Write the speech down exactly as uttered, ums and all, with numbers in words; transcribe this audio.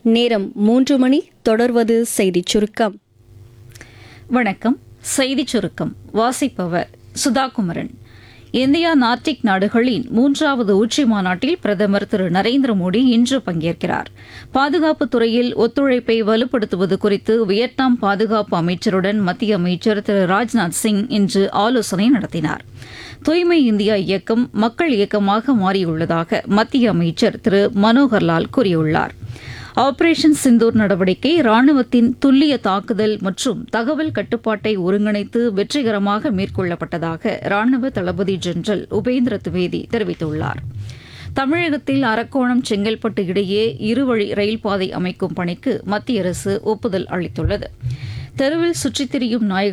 நேரம் மூன்று மணி. தொடர்வது செய்திச் சுருக்கம். வணக்கம். செய்திச் சுருக்கம் வாசிப்பவர் சுதாகுமரன். இந்தியா நார்டிக் நாடுகளின் மூன்றாவது உச்சி மாநாட்டில் பிரதமர் திரு நரேந்திர மோடி இன்று பங்கேற்கிறார். பாதுகாப்புத் துறையில் ஒத்துழைப்பை வலுப்படுத்துவது குறித்து வியட்நாம் பாதுகாப்பு அமைச்சருடன் மத்திய அமைச்சர் திரு ராஜ்நாத் சிங் இன்று ஆலோசனை நடத்தினார். தூய்மை இந்தியா இயக்கம் மக்கள் இயக்கமாக மாறியுள்ளதாக மத்திய அமைச்சர் திரு மனோகர்லால் கூறியுள்ளார். ஆபரேஷன் சிந்தூர் நடவடிக்கை ராணுவத்தின் துல்லிய தாக்குதல் மற்றும் தகவல் கட்டுப்பாட்டை ஒருங்கிணைத்து வெற்றிகரமாக மேற்கொள்ளப்பட்டதாக ராணுவ தளபதி ஜெனரல் உபேந்திர திவேதி தெரிவித்துள்ளார். தமிழகத்தில் அரக்கோணம் செங்கல்பட்டு இடையே இருவழி ரயில் பாதை அமைக்கும் பணிக்கு மத்திய அரசு ஒப்புதல் அளித்துள்ளது. தெருவில் சுற்றித் திரியும் நாய்கள்